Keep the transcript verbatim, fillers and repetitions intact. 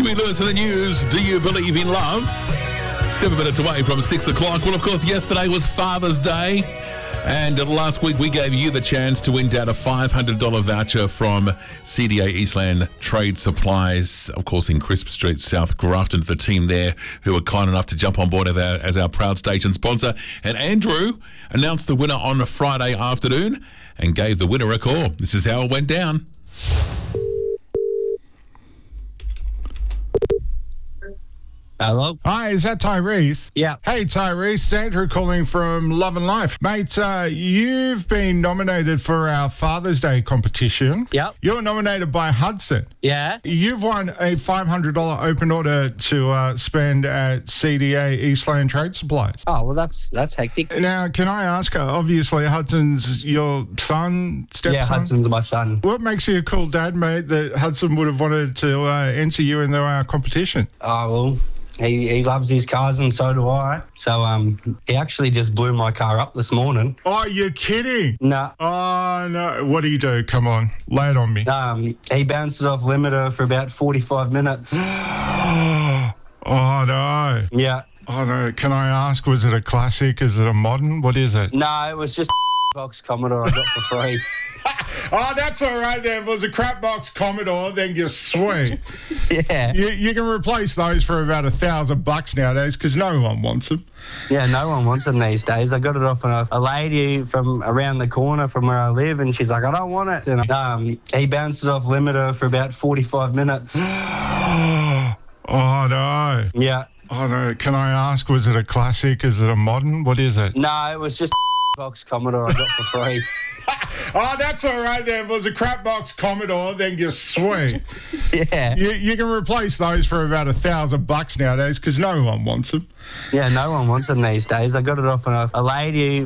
Huey Lewis in the news. Do you believe in love? Seven minutes away from six o'clock. Well, of course, yesterday was Father's Day. And last week, we gave you the chance to win down a five hundred dollars voucher from C D A Eastland Trade Supplies, of course, in Crisp Street, South Grafton, the team there who were kind enough to jump on board as our, as our proud station sponsor. And Andrew announced the winner on a Friday afternoon and gave the winner a call. This is how it went down. Hello? Hi, is that Tyrese? Yeah. Hey, Tyrese, it's Andrew calling from Love and Life. Mate, uh, you've been nominated for our Father's Day competition. Yep. You're nominated by Hudson. Yeah. You've won a five hundred dollars open order to uh, spend at C D A Eastland Trade Supplies. Oh, well, that's that's hectic. Now, can I ask, uh, obviously, Hudson's your son, stepson? Yeah, Hudson's my son. What makes you a cool dad, mate, that Hudson would have wanted to uh, enter you in the uh, competition? Oh, well, he, he loves his cars and so do I. So um, he actually just blew my car up this morning. Oh, you're kidding? No. Oh, no. What do you do? Come on. Lay it on me. Um, he bounced it off limiter for about forty-five minutes. Oh, no. Yeah. Oh, no. Can I ask, was it a classic? Is it a modern? What is it? No, it was just a box Commodore I got for free. Oh, that's all right then. If it was a crap box Commodore, then you're sweet. Yeah. You, you can replace those for about a thousand bucks nowadays because no one wants them. Yeah, no one wants them these days. I got it off a, a lady from around the corner from where I live, and she's like, I don't want it. And um, he bounced it off limiter for about forty-five minutes. Oh, no. Yeah. Oh, no. Can I ask, was it a classic? Is it a modern? What is it? No, it was just a box Commodore I got for free. Oh, that's all right then. If it was a crap box Commodore, then you're sweet. Yeah. You, you can replace those for about a thousand bucks nowadays because no one wants them. Yeah, no one wants them these days. I got it off a, a lady